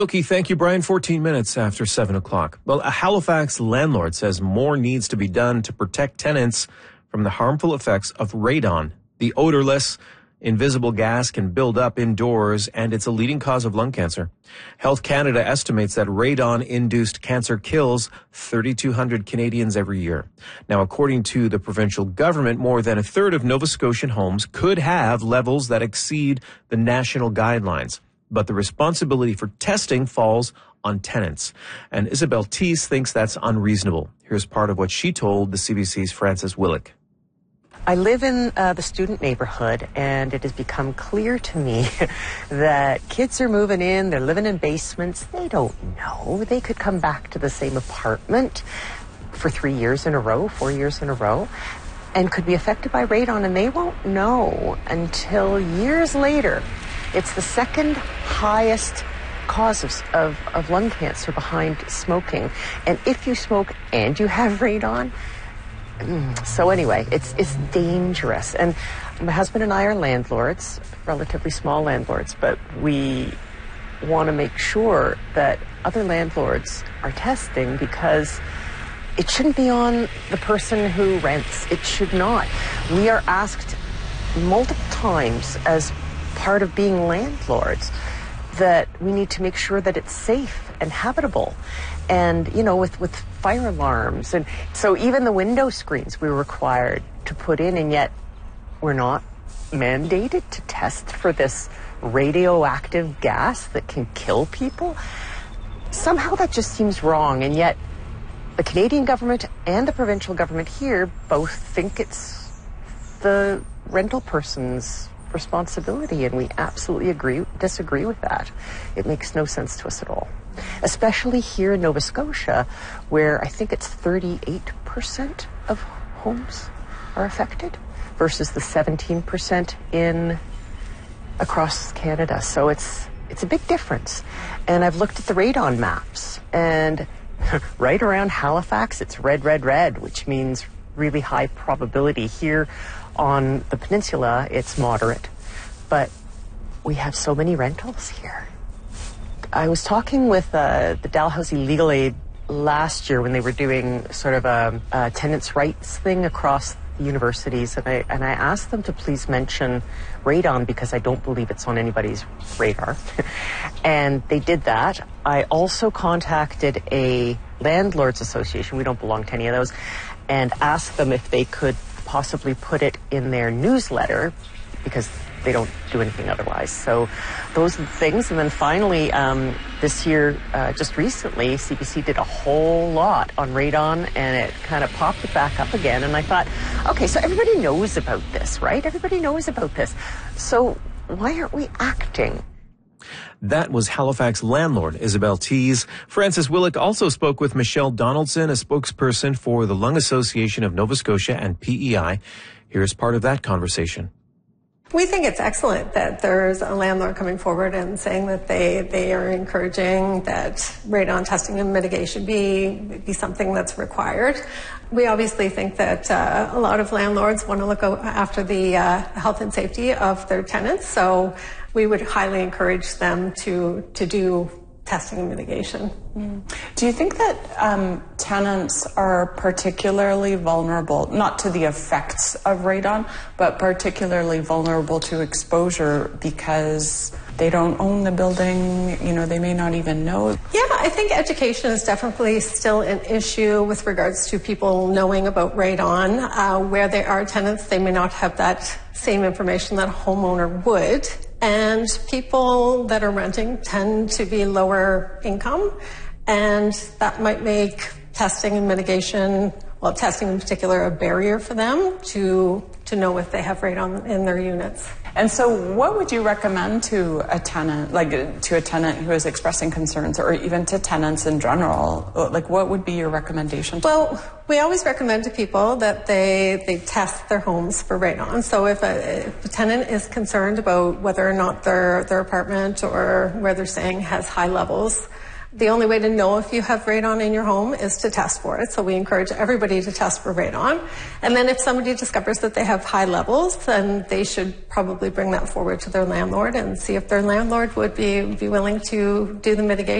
Okay, thank you, Brian. 14 minutes after 7 o'clock. Well, a Halifax landlord says more needs to be done to protect tenants from the harmful effects of radon. The odorless, invisible gas can build up indoors, and it's a leading cause of lung cancer. Health Canada estimates that radon-induced cancer kills 3,200 Canadians every year. Now, according to the provincial government, more than a third of Nova Scotian homes could have levels that exceed the national guidelines. But the responsibility for testing falls on tenants. And Isabel Teese thinks that's unreasonable. Here's part of what she told the CBC's Frances Willick. I live in the student neighborhood, and it has become clear to me that kids are moving in, they're living in basements. They don't know. They could come back to the same apartment for 3 years in a row, 4 years in a row, and could be affected by radon, and they won't know until years later. It's the second highest cause of lung cancer behind smoking. And if you smoke and you have radon, so anyway, it's dangerous. And my husband and I are landlords, relatively small landlords, but we want to make sure that other landlords are testing, because it shouldn't be on the person who rents. It should not. We are asked multiple times as part of being landlords that we need to make sure that it's safe and habitable, and with fire alarms, and so even the window screens we're required to put in, and yet we're not mandated to test for this radioactive gas that can kill people. Somehow that just seems wrong, and yet the Canadian government and the provincial government here both think it's the rental person's responsibility, and we absolutely disagree with that. It makes no sense to us at all, especially here in Nova Scotia, where I think it's 38% of homes are affected versus the 17% across Canada. So it's a big difference. And I've looked at the radon maps, and right around Halifax it's red, red, red, which means really high probability. Here on the peninsula, it's moderate, but we have so many rentals here. I was talking with the Dalhousie Legal Aid last year when they were doing sort of a tenants' rights thing across the universities, and I asked them to please mention radon, because I don't believe it's on anybody's radar. And they did that. I also contacted a landlords association, we don't belong to any of those, and asked them if they could possibly put it in their newsletter, because they don't do anything otherwise. So those are the things. And then finally, this year, just recently, CBC did a whole lot on radon, and it kind of popped it back up again. And I thought, okay, so everybody knows about this, right? Everybody knows about this. So why aren't we acting? That was Halifax landlord Isabel Teese. Frances Willick also spoke with Michelle Donaldson, a spokesperson for the Lung Association of Nova Scotia and PEI. Here's part of that conversation. We think it's excellent that there's a landlord coming forward and saying that they are encouraging that radon testing and mitigation be something that's required. We obviously think that a lot of landlords want to look after the health and safety of their tenants, so we would highly encourage them to do testing and mitigation. Do you think that tenants are particularly vulnerable, not to the effects of radon, but particularly vulnerable to exposure because they don't own the building, they may not even know? Yeah, I think education is definitely still an issue with regards to people knowing about radon. Where they are tenants, they may not have that same information that a homeowner would. And people that are renting tend to be lower income, and that might make testing and mitigation, well, testing in particular, a barrier for them to know if they have radon in their units. And so what would you recommend to a tenant, who is expressing concerns, or even to tenants in general? What would be your recommendation? Well, we always recommend to people that they test their homes for radon. So if a tenant is concerned about whether or not their apartment or where they're staying has high levels, The only way to know if you have radon in your home is to test for it. So we encourage everybody to test for radon. And then if somebody discovers that they have high levels, then they should probably bring that forward to their landlord and see if their landlord would be willing to do the mitigation.